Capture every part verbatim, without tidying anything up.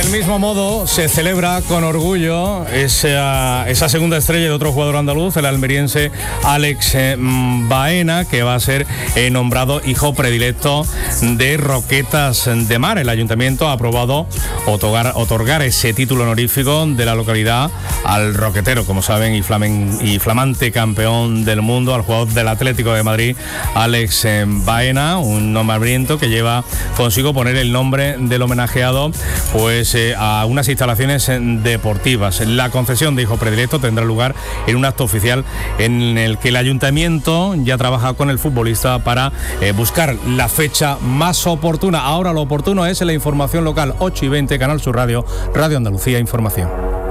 Del mismo modo, se celebra con orgullo esa, esa segunda estrella de otro jugador andaluz, el almeriense Alex eh, Baena, que va a ser eh, nombrado hijo predilecto de Roquetas de Mar. El ayuntamiento ha aprobado otorgar, otorgar ese título honorífico de la localidad al roquetero, como saben, y, flamen, y flamante campeón del mundo, al jugador del Atlético de Madrid, Alex eh, Baena, un nombramiento que lleva consigo poner el nombre del homenajeado pues eh, a unas instalaciones deportivas. La concesión de hijo predilecto tendrá lugar en un acto oficial en el que el ayuntamiento ya trabaja con el futbolista para eh, buscar la fecha más oportuna. Ahora lo oportuno es la información local. Ocho y veinte, Canal Sur Radio, Radio Andalucía Información.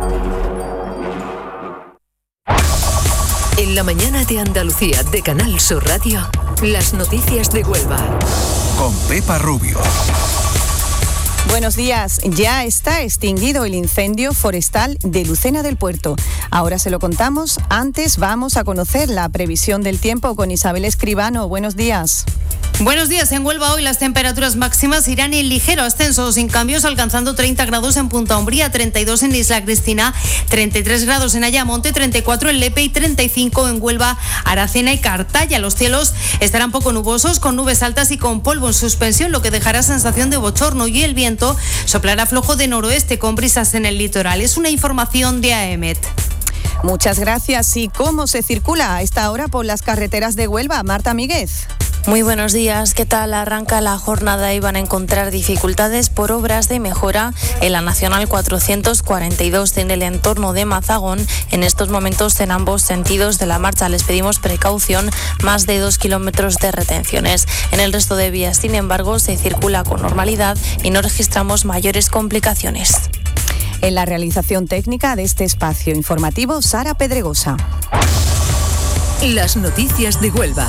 En la mañana de Andalucía de Canal Sur Radio, las noticias de Huelva. Con Pepa Rubio. Buenos días. Ya está extinguido el incendio forestal de Lucena del Puerto. Ahora se lo contamos. Antes vamos a conocer la previsión del tiempo con Isabel Escribano. Buenos días. Buenos días. En Huelva hoy las temperaturas máximas irán en ligero ascenso, sin cambios, alcanzando treinta grados en Punta Umbría, treinta y dos en Isla Cristina, treinta y tres grados en Ayamonte, treinta y cuatro en Lepe y treinta y cinco en Huelva, Aracena y Cartaya. Los cielos estarán poco nubosos, con nubes altas y con polvo en suspensión, lo que dejará sensación de bochorno, y el viento soplará flojo de noroeste con brisas en el litoral. Es una información de A E M E T. Muchas gracias. ¿Y cómo se circula a esta hora por las carreteras de Huelva? Marta Míguez. Muy buenos días. ¿Qué tal arranca la jornada? Y van a encontrar dificultades por obras de mejora en la Nacional cuatrocientos cuarenta y dos en el entorno de Mazagón. En estos momentos, en ambos sentidos de la marcha, les pedimos precaución, más de dos kilómetros de retenciones. En el resto de vías, sin embargo, se circula con normalidad y no registramos mayores complicaciones. En la realización técnica de este espacio informativo, Sara Pedregosa. Las noticias de Huelva.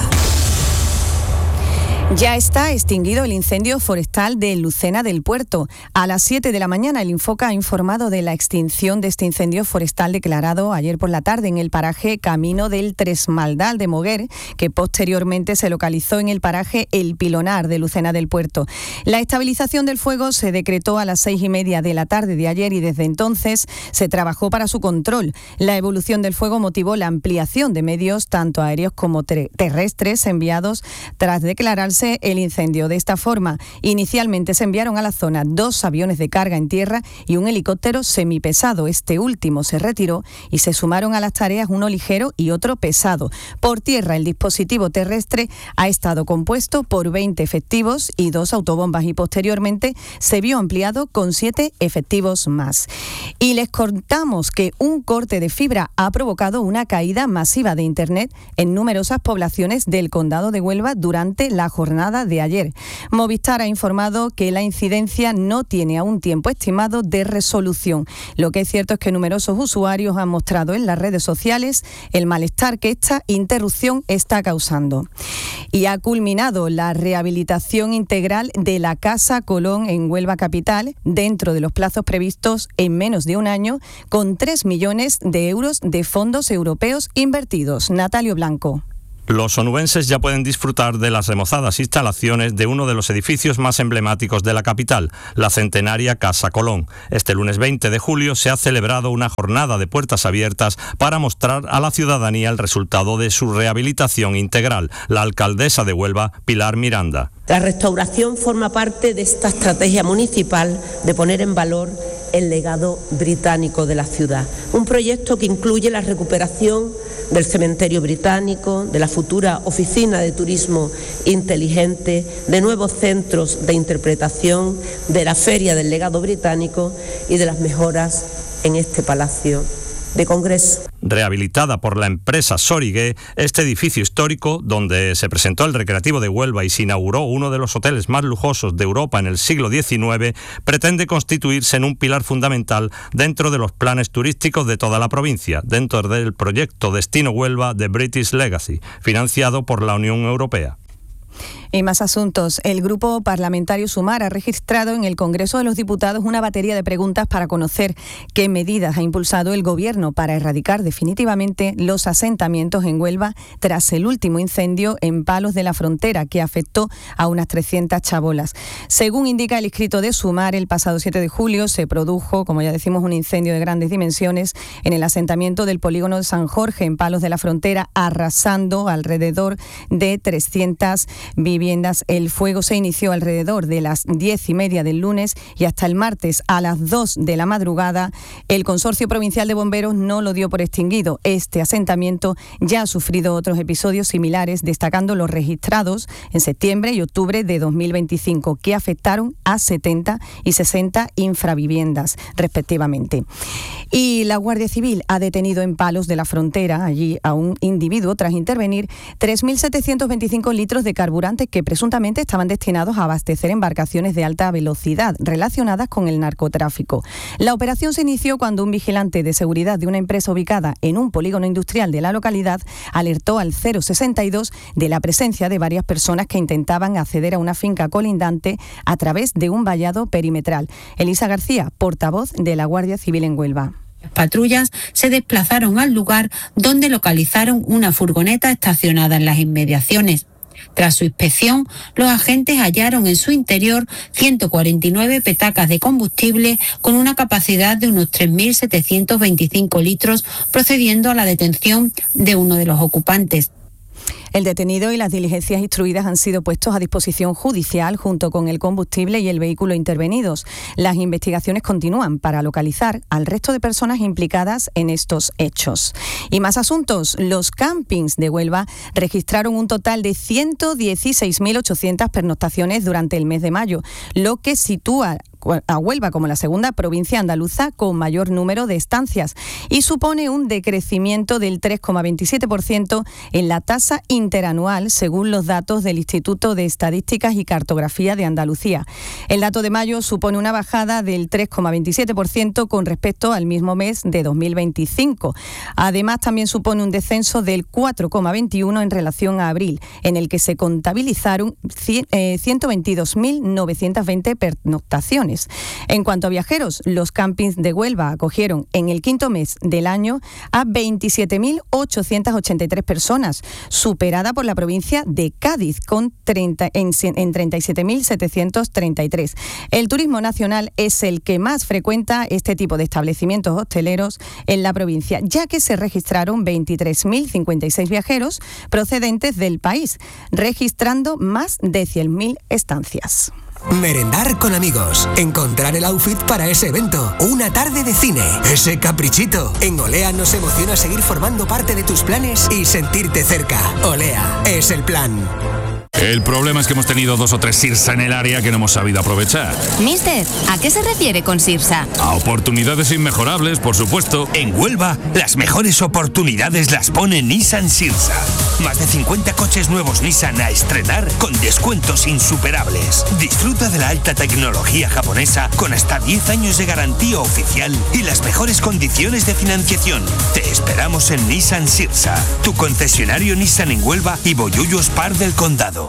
Ya está extinguido el incendio forestal de Lucena del Puerto. A las siete de la mañana, el Infoca ha informado de la extinción de este incendio forestal declarado ayer por la tarde en el paraje Camino del Tresmaldal de Moguer, que posteriormente se localizó en el paraje El Pilonar de Lucena del Puerto. La estabilización del fuego se decretó a las seis y media de la tarde de ayer y desde entonces se trabajó para su control. La evolución del fuego motivó la ampliación de medios, tanto aéreos como ter- terrestres, enviados tras declararse el incendio. De esta forma, inicialmente se enviaron a la zona dos aviones de carga en tierra y un helicóptero semipesado. Este último se retiró y se sumaron a las tareas uno ligero y otro pesado. Por tierra, el dispositivo terrestre ha estado compuesto por veinte efectivos y dos autobombas, y posteriormente se vio ampliado con siete efectivos más. Y les contamos que un corte de fibra ha provocado una caída masiva de Internet en numerosas poblaciones del condado de Huelva durante la jornada de ayer. Movistar ha informado que la incidencia no tiene aún tiempo estimado de resolución. Lo que es cierto es que numerosos usuarios han mostrado en las redes sociales el malestar que esta interrupción está causando. Y ha culminado la rehabilitación integral de la Casa Colón en Huelva capital, dentro de los plazos previstos en menos de un año, con tres millones de euros de fondos europeos invertidos. Natalio Blanco. Los onubenses ya pueden disfrutar de las remozadas instalaciones de uno de los edificios más emblemáticos de la capital, la centenaria Casa Colón. Este lunes veinte de julio se ha celebrado una jornada de puertas abiertas para mostrar a la ciudadanía el resultado de su rehabilitación integral. La alcaldesa de Huelva, Pilar Miranda. La restauración forma parte de esta estrategia municipal de poner en valor el legado británico de la ciudad. Un proyecto que incluye la recuperación del cementerio británico, de la futura oficina de turismo inteligente, de nuevos centros de interpretación, de la feria del legado británico y de las mejoras en este palacio de Congreso. Rehabilitada por la empresa Sorigué, este edificio histórico, donde se presentó el Recreativo de Huelva y se inauguró uno de los hoteles más lujosos de Europa en el siglo diecinueve, pretende constituirse en un pilar fundamental dentro de los planes turísticos de toda la provincia, dentro del proyecto Destino Huelva de British Legacy, financiado por la Unión Europea. Y más asuntos. El Grupo Parlamentario Sumar ha registrado en el Congreso de los Diputados una batería de preguntas para conocer qué medidas ha impulsado el Gobierno para erradicar definitivamente los asentamientos en Huelva tras el último incendio en Palos de la Frontera, que afectó a unas trescientas chabolas. Según indica el inscrito de Sumar, el pasado siete de julio se produjo, como ya decimos, un incendio de grandes dimensiones en el asentamiento del polígono de San Jorge, en Palos de la Frontera, arrasando alrededor de trescientas viviendas. El fuego se inició alrededor de las diez y media del lunes y hasta el martes a las dos de la madrugada el Consorcio Provincial de Bomberos no lo dio por extinguido. Este asentamiento ya ha sufrido otros episodios similares, destacando los registrados en septiembre y octubre de dos mil veinticinco, que afectaron a setenta y sesenta infraviviendas, respectivamente. Y la Guardia Civil ha detenido en Palos de la Frontera, allí a un individuo, tras intervenir tres mil setecientos veinticinco litros de carburante que presuntamente estaban destinados a abastecer embarcaciones de alta velocidad relacionadas con el narcotráfico. La operación se inició cuando un vigilante de seguridad de una empresa ubicada en un polígono industrial de la localidad alertó al cero sesenta y dos de la presencia de varias personas que intentaban acceder a una finca colindante a través de un vallado perimetral. Elisa García, portavoz de la Guardia Civil en Huelva. Las patrullas se desplazaron al lugar, donde localizaron una furgoneta estacionada en las inmediaciones. Tras su inspección, los agentes hallaron en su interior ciento cuarenta y nueve petacas de combustible con una capacidad de unos tres mil setecientos veinticinco litros, procediendo a la detención de uno de los ocupantes. El detenido y las diligencias instruidas han sido puestos a disposición judicial junto con el combustible y el vehículo intervenidos. Las investigaciones continúan para localizar al resto de personas implicadas en estos hechos. Y más asuntos. Los campings de Huelva registraron un total de ciento dieciséis mil ochocientas pernoctaciones durante el mes de mayo, lo que sitúa a Huelva como la segunda provincia andaluza con mayor número de estancias y supone un decrecimiento del tres coma veintisiete por ciento en la tasa interanual, según los datos del Instituto de Estadísticas y Cartografía de Andalucía. El dato de mayo supone una bajada del tres coma veintisiete por ciento con respecto al mismo mes de dos mil veinticinco. Además, también supone un descenso del cuatro coma veintiuno por ciento en relación a abril, en el que se contabilizaron ciento veintidós mil novecientas veinte pernoctaciones. En cuanto a viajeros, los campings de Huelva acogieron en el quinto mes del año a veintisiete mil ochocientas ochenta y tres personas, superada por la provincia de Cádiz con treinta, en, en treinta y siete mil setecientos treinta y tres. El turismo nacional es el que más frecuenta este tipo de establecimientos hosteleros en la provincia, ya que se registraron veintitrés mil cincuenta y seis viajeros procedentes del país, registrando más de cien mil estancias. Merendar con amigos, encontrar el outfit para ese evento, una tarde de cine, ese caprichito. En Olea nos emociona seguir formando parte de tus planes y sentirte cerca. Olea es el plan. El problema es que hemos tenido dos o tres Sirsa en el área que no hemos sabido aprovechar. Mister, ¿a qué se refiere con Sirsa? A oportunidades inmejorables, por supuesto. En Huelva, las mejores oportunidades las pone Nissan Sirsa. Más de cincuenta coches nuevos Nissan a estrenar con descuentos insuperables. Disfruta de la alta tecnología japonesa con hasta diez años de garantía oficial y las mejores condiciones de financiación. Te esperamos en Nissan Sirsa, tu concesionario Nissan en Huelva y Bollullo Spar del Condado.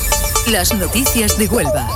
Las noticias de Huelva.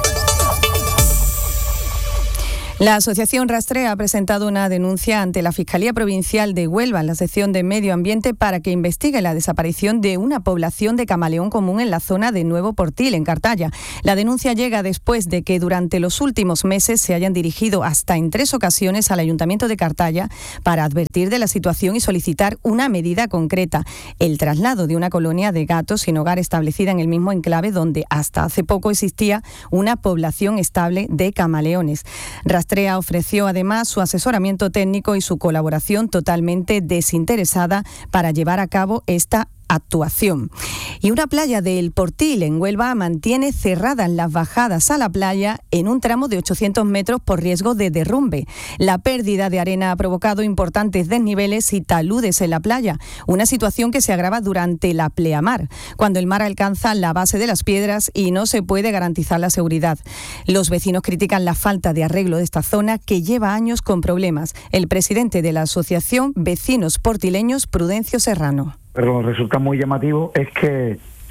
La asociación Rastrea ha presentado una denuncia ante la Fiscalía Provincial de Huelva en la sección de Medio Ambiente para que investigue la desaparición de una población de camaleón común en la zona de Nuevo Portil, en Cartaya. La denuncia llega después de que durante los últimos meses se hayan dirigido hasta en tres ocasiones al Ayuntamiento de Cartaya para advertir de la situación y solicitar una medida concreta: el traslado de una colonia de gatos sin hogar establecida en el mismo enclave donde hasta hace poco existía una población estable de camaleones. Rastrea ofreció además su asesoramiento técnico y su colaboración totalmente desinteresada para llevar a cabo esta actuación. Y una playa del Portil en Huelva mantiene cerradas las bajadas a la playa en un tramo de ochocientos metros por riesgo de derrumbe. La pérdida de arena ha provocado importantes desniveles y taludes en la playa, una situación que se agrava durante la pleamar, cuando el mar alcanza la base de las piedras y no se puede garantizar la seguridad. Los vecinos critican la falta de arreglo de esta zona, que lleva años con problemas. El presidente de la Asociación Vecinos Portileños, Prudencio Serrano. Pero resulta muy llamativo es que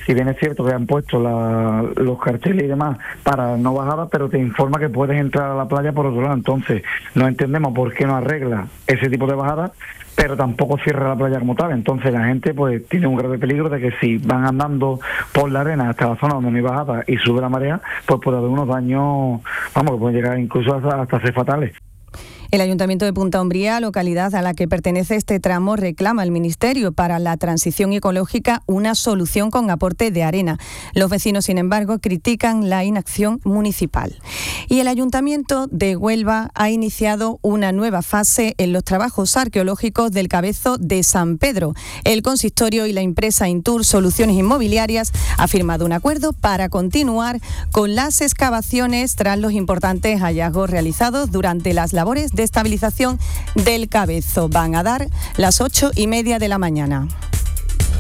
si bien es cierto que han puesto la, los carteles y demás para no bajada, pero te informa que puedes entrar a la playa por otro lado. Entonces no entendemos por qué no arregla ese tipo de bajada, pero tampoco cierra la playa como tal. Entonces la gente pues tiene un grave peligro de que si van andando por la arena hasta la zona donde no hay bajada y sube la marea, pues puede haber unos daños, vamos, que pueden llegar incluso hasta, hasta ser fatales. El Ayuntamiento de Punta Umbría, localidad a la que pertenece este tramo, reclama al Ministerio para la Transición Ecológica una solución con aporte de arena. Los vecinos, sin embargo, critican la inacción municipal. Y el Ayuntamiento de Huelva ha iniciado una nueva fase en los trabajos arqueológicos del Cabezo de San Pedro. El consistorio y la empresa Intur Soluciones Inmobiliarias ha firmado un acuerdo para continuar con las excavaciones tras los importantes hallazgos realizados durante las labores de estabilización del Cabezo. Van a dar las ocho y media de la mañana.